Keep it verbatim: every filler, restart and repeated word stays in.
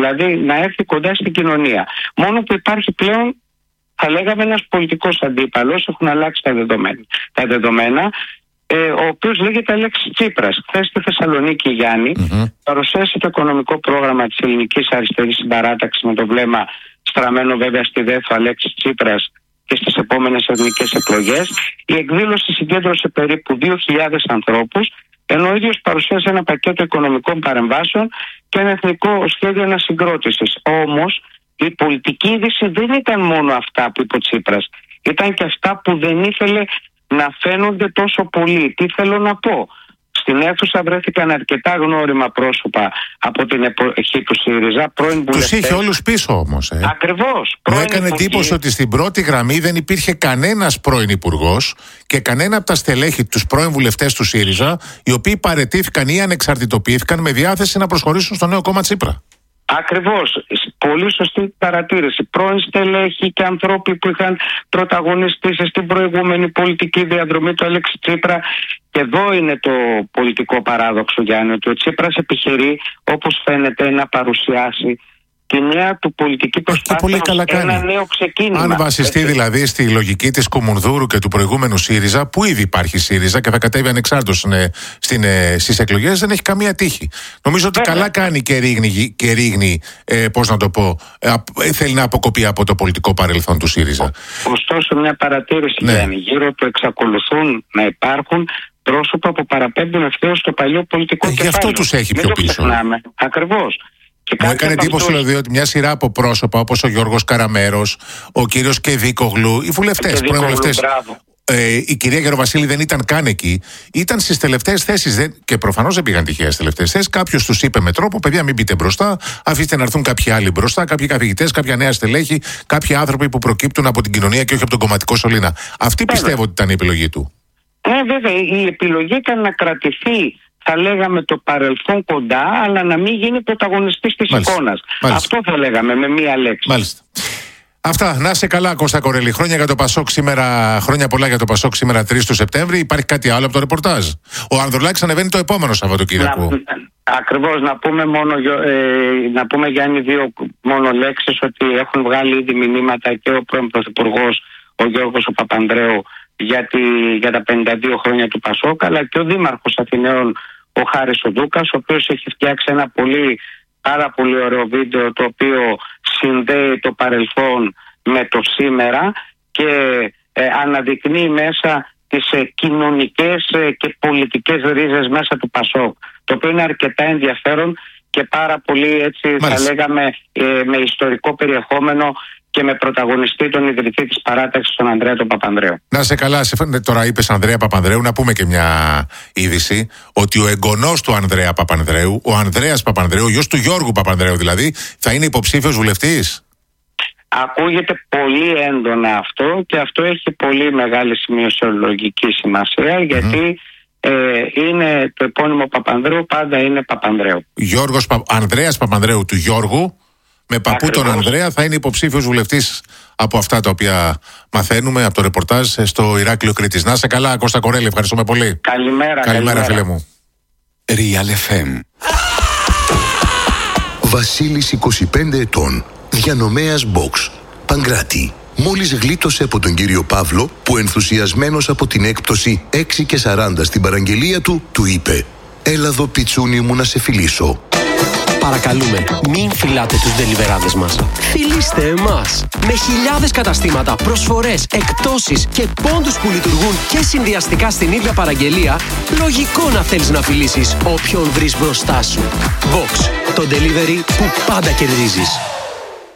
δηλαδή να έρθει κοντά στην κοινωνία. Μόνο που υπάρχει πλέον, θα λέγαμε, ένας πολιτικός αντίπαλος, έχουν αλλάξει τα δεδομένα. Τα δεδομένα ε, ο οποίος λέγεται Αλέξης Τσίπρας. Χθες στη Θεσσαλονίκη, Γιάννη, mm-hmm. παρουσίασε το οικονομικό πρόγραμμα της Ελληνικής Αριστερής Συμπαράταξης, με το βλέμμα στραμμένο βέβαια στη ΔΕΘ, ο Αλέξης Τσίπρας, και στις επόμενες εθνικές εκλογές. Η εκδήλωση συγκέντρωσε περίπου δύο χιλιάδες ανθρώπους, ενώ ο ίδιος παρουσίασε ένα πακέτο οικονομικών παρεμβάσεων και ένα εθνικό σχέδιο ανασυγκρότησης. Όμως η πολιτική είδηση δεν ήταν μόνο αυτά που είπε ο Τσίπρας, ήταν και αυτά που δεν ήθελε να φαίνονται τόσο πολύ. Τι θέλω να πω? Στην αίθουσα βρέθηκαν αρκετά γνώριμα πρόσωπα από την εποχή του ΣΥΡΙΖΑ, πρώην βουλευτές. Τους είχε όλους πίσω όμως. Ε. Ακριβώς. Μου έκανε εντύπωση ότι στην πρώτη γραμμή δεν υπήρχε κανένας πρώην υπουργός και κανένα από τα στελέχη, τους πρώην βουλευτές του ΣΥΡΙΖΑ, οι οποίοι παραιτήθηκαν ή ανεξαρτητοποιήθηκαν με διάθεση να προσχωρήσουν στο νέο κόμμα Τσίπρα. Ακριβώς. Πολύ σωστή παρατήρηση. Πρώην στελέχη και ανθρώποι που είχαν πρωταγωνιστήσει στην προηγούμενη πολιτική διαδρομή του Αλέξη Τσίπρα. Και εδώ είναι το πολιτικό παράδοξο, Γιάννη, ότι ο Τσίπρας επιχειρεί, όπως φαίνεται, να παρουσιάσει τη νέα του πολιτική προσπάθεια ως ένα νέο ξεκίνημα. Αν βασιστεί έτσι, δηλαδή στη λογική της Κουμουνδούρου και του προηγούμενου ΣΥΡΙΖΑ, που ήδη υπάρχει ΣΥΡΙΖΑ και θα κατέβει ανεξάρτητος στις εκλογές, δεν έχει καμία τύχη. Νομίζω ότι βέβαια καλά κάνει και ρίγνει, και ρίγνει ε, πώς να το πω, ε, θέλει να αποκοπεί από το πολιτικό παρελθόν του ΣΥΡΙΖΑ. Ωστόσο, μια παρατήρηση, ναι, Γιάννη, γύρω του εξακολουθούν να υπάρχουν πρόσωπα που παραπέμπουν ευθέως στο παλιό πολιτικό ε, κεφάλαιο. Γι' αυτό τους έχει πιο πίσω. Ακριβώς. Μου έκανε εντύπωση δηλαδή ότι μια σειρά από πρόσωπα, όπως ο Γιώργος Καραμέρος, ο κύριος Κεδίκογλου, οι βουλευτές, πρώην βουλευτές, ε, η κυρία Γεροβασίλη δεν ήταν καν εκεί, ήταν στις τελευταίες θέσεις δεν, και προφανώς δεν πήγαν τυχαία στις τελευταίες θέσεις. Κάποιος τους είπε με τρόπο: παιδιά, μην μπείτε μπροστά, αφήστε να έρθουν κάποιοι άλλοι μπροστά, κάποιοι καθηγητές, κάποια νέα στελέχη, κάποιοι άνθρωποι που προκύπτουν από την κοινωνία και όχι από τον κομματικό σωλήνα. Αυτή πιστεύω ότι ήταν η επιλογή του. Ναι, βέβαια, η επιλογή ήταν να κρατηθεί, θα λέγαμε, το παρελθόν κοντά, αλλά να μην γίνει πρωταγωνιστής της εικόνας. Αυτό θα λέγαμε με μία λέξη. Μάλιστα. Αυτά. Να είσαι καλά, Κώστα Κορέλη. Χρόνια για το Πασόκ σήμερα, χρόνια πολλά για το Πασόκ σήμερα τρεις του Σεπτέμβρη. Υπάρχει κάτι άλλο από το ρεπορτάζ? Ο Ανδρουλάκης ανεβαίνει το επόμενο Σαββατοκύριακο. Ακριβώς. Να πούμε μόνο, ε, να πούμε, Γιάννη, δύο μόνο λέξεις, ότι έχουν βγάλει ήδη μηνύματα και ο πρώην Πρωθυπουργός, ο Γιώργος ο Παπανδρέου, για, τη, για τα πενήντα δύο χρόνια του Πασόκ, αλλά και ο Δήμαρχος Αθηναίων, ο Χάρης ο Δούκας, ο οποίος έχει φτιάξει ένα πολύ, πάρα πολύ ωραίο βίντεο, το οποίο συνδέει το παρελθόν με το σήμερα και ε, αναδεικνύει μέσα τις ε, κοινωνικές ε, και πολιτικές ρίζες μέσα του Πασόκ, το οποίο είναι αρκετά ενδιαφέρον και πάρα πολύ, έτσι, θα λέγαμε, ε, με ιστορικό περιεχόμενο και με πρωταγωνιστή τον ιδρυτή της παράταξης, τον Ανδρέα τον Παπανδρέου. Να σε καλά, σε, τώρα είπες Ανδρέα Παπανδρέου, να πούμε και μια είδηση, ότι ο εγγονός του Ανδρέα Παπανδρέου, ο Ανδρέας Παπανδρέου, ο γιος του Γιώργου Παπανδρέου δηλαδή, θα είναι υποψήφιος βουλευτής. Ακούγεται πολύ έντονα αυτό και αυτό έχει πολύ μεγάλη σημειωσιολογική σημασία, γιατί mm-hmm. ε, είναι το επώνυμο Παπανδρέου, πάντα είναι Παπανδρέου. Γιώργος Πα... Ανδρέας Παπανδρέου του Γιώργου, με παππού Ακριβώς. τον Ανδρέα, θα είναι υποψήφιος βουλευτής, από αυτά τα οποία μαθαίνουμε από το ρεπορτάζ στο Ηράκλειο Κρήτης. Να σε καλά, Κώστα Κορέλη, ευχαριστούμε πολύ. Καλημέρα, καλημέρα, καλημέρα. φίλε μου. Real εφ εμ. Βασίλης, είκοσι πέντε ετών, διανομέας box, Παγκράτη. Μόλις γλίτωσε από τον κύριο Παύλο, που ενθουσιασμένος από την έκπτωση έξι και σαράντα στην παραγγελία του, του είπε: «Έλα εδώ, πιτσούνι μου, να σε φιλήσω». Παρακαλούμε, μην φυλάτε τους ντελιβεράδες μας. Φιλήστε εμάς. Με χιλιάδες καταστήματα, προσφορές, εκπτώσεις και πόντους που λειτουργούν και συνδυαστικά στην ίδια παραγγελία, λογικό να θέλεις να φιλήσεις όποιον βρεις μπροστά σου. Box, το delivery που πάντα κερδίζεις.